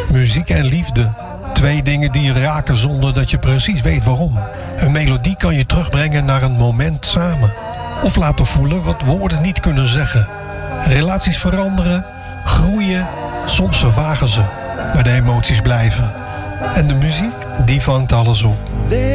Muziek en liefde. Twee dingen die je raken zonder dat je precies weet waarom. Een melodie kan je terugbrengen naar een moment samen. Of laten voelen wat woorden niet kunnen zeggen. Relaties veranderen, groeien, soms vervagen ze. Maar de emoties blijven. En de muziek, die vangt alles op.